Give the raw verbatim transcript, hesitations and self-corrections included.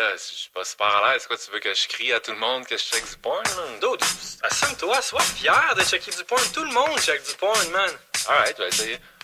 là, je suis pas super à l'aise. Quoi, tu veux que je crie à tout le monde que je check du porn, man? Dude, assume-toi, sois fier de checker du porn. Tout le monde check du porn, man. Alright, je vais essayer.